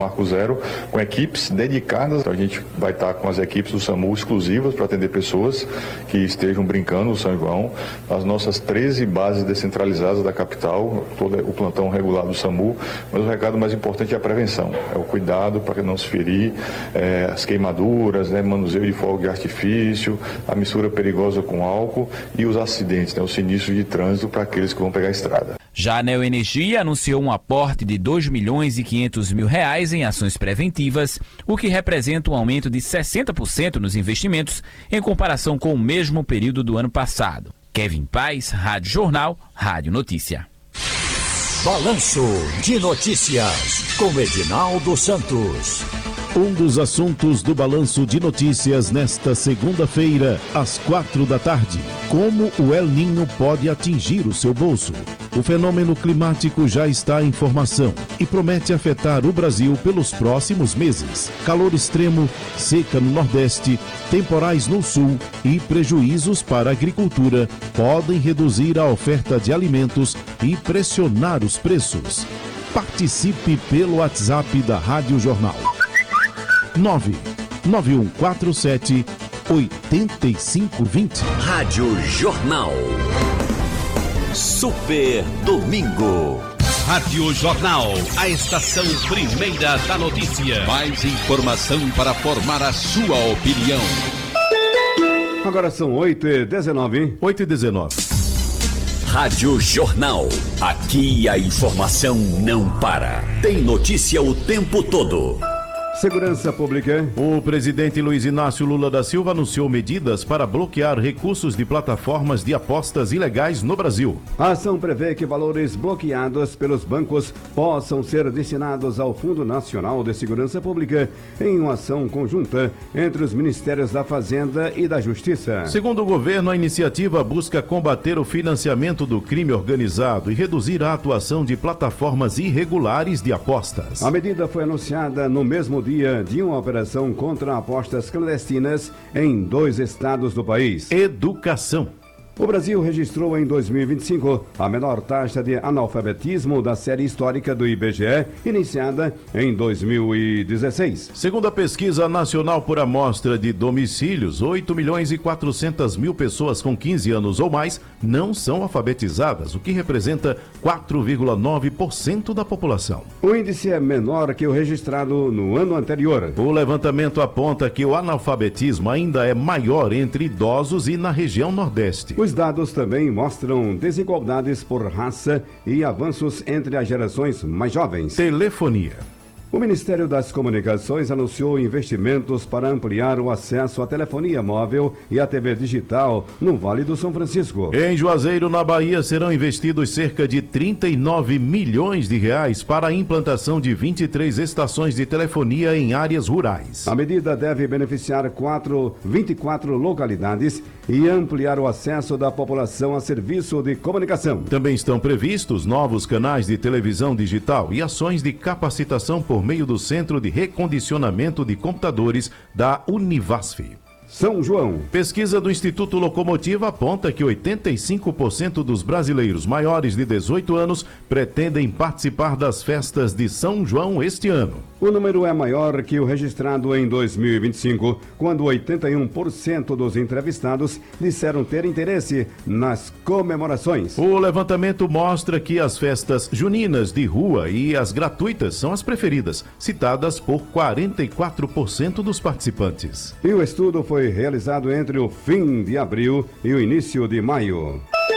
Marco Zero, com equipes dedicadas. A gente vai estar com as equipes do SAMU exclusivas para atender pessoas que estejam brincando no São João. As nossas 13 bases descentralizadas da capital, todo o plantão regular do SAMU. Mas o recado mais importante é a prevenção, é o cuidado para não se ferir, as queimaduras, manuseio de fogo de artifício, a mistura perigosa com álcool e os acidentes, os sinistros de trânsito para aqueles que vão pegar a estrada. Já a Neoenergia anunciou um aporte de R$2.500.000 em ações preventivas, o que representa um aumento de 60% nos investimentos em comparação com o mesmo período do ano passado. Kevin Paz, Rádio Jornal, Rádio Notícia. Balanço de Notícias, com Edinaldo Santos. Um dos assuntos do Balanço de Notícias nesta segunda-feira, às 4h. Como o El Niño pode atingir o seu bolso? O fenômeno climático já está em formação e promete afetar o Brasil pelos próximos meses. Calor extremo, seca no Nordeste, temporais no Sul e prejuízos para a agricultura podem reduzir a oferta de alimentos e pressionar os preços. Participe pelo WhatsApp da Rádio Jornal. 99147-8520. Rádio Jornal. Super Domingo. Rádio Jornal, a estação primeira da notícia. Mais informação para formar a sua opinião. Agora são 8h19. 8h19. Rádio Jornal. Aqui a informação não para. Tem notícia o tempo todo. Segurança Pública. O presidente Luiz Inácio Lula da Silva anunciou medidas para bloquear recursos de plataformas de apostas ilegais no Brasil. A ação prevê que valores bloqueados pelos bancos possam ser destinados ao Fundo Nacional de Segurança Pública em uma ação conjunta entre os Ministérios da Fazenda e da Justiça. Segundo o governo, a iniciativa busca combater o financiamento do crime organizado e reduzir a atuação de plataformas irregulares de apostas. A medida foi anunciada no mesmo dia de uma operação contra apostas clandestinas em 2 estados do país. Educação. O Brasil registrou em 2025 a menor taxa de analfabetismo da série histórica do IBGE, iniciada em 2016. Segundo a Pesquisa Nacional por Amostra de Domicílios, 8.400.000 pessoas com 15 anos ou mais não são alfabetizadas, o que representa 4,9% da população. O índice é menor que o registrado no ano anterior. O levantamento aponta que o analfabetismo ainda é maior entre idosos e na região Nordeste. Os dados também mostram desigualdades por raça e avanços entre as gerações mais jovens. Telefonia. O Ministério das Comunicações anunciou investimentos para ampliar o acesso à telefonia móvel e à TV digital no Vale do São Francisco. Em Juazeiro, na Bahia, serão investidos cerca de 39 milhões de reais para a implantação de 23 estações de telefonia em áreas rurais. A medida deve beneficiar 24 localidades e ampliar o acesso da população a serviço de comunicação. Também estão previstos novos canais de televisão digital e ações de capacitação por meio do Centro de Recondicionamento de Computadores da Univasf. São João. Pesquisa do Instituto Locomotiva aponta que 85% dos brasileiros maiores de 18 anos pretendem participar das festas de São João este ano. O número é maior que o registrado em 2025, quando 81% dos entrevistados disseram ter interesse nas comemorações. O levantamento mostra que as festas juninas de rua e as gratuitas são as preferidas, citadas por 44% dos participantes. E o estudo foi realizado entre o fim de abril e o início de maio.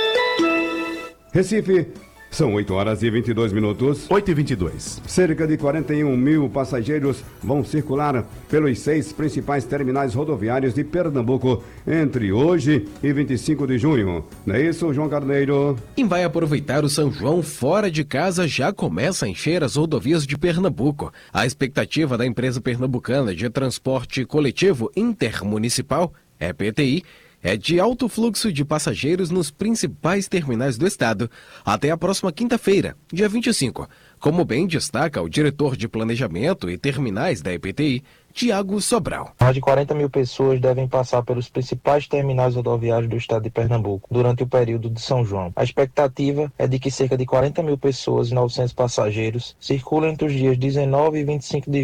Recife. São 8h22. 8h22. Cerca de 41 mil passageiros vão circular pelos 6 principais terminais rodoviários de Pernambuco entre hoje e 25 de junho. Não é isso, João Carneiro? Quem vai aproveitar o São João fora de casa já começa a encher as rodovias de Pernambuco. A expectativa da empresa pernambucana de transporte coletivo intermunicipal, EPTI, é de alto fluxo de passageiros nos principais terminais do estado até a próxima quinta-feira, dia 25, como bem destaca o diretor de Planejamento e Terminais da EPTI, Tiago Sobral. Mais de 40 mil pessoas devem passar pelos principais terminais rodoviários do estado de Pernambuco durante o período de São João. A expectativa é de que cerca de 40 mil pessoas e 900 passageiros circulem entre os dias 19 e 25 de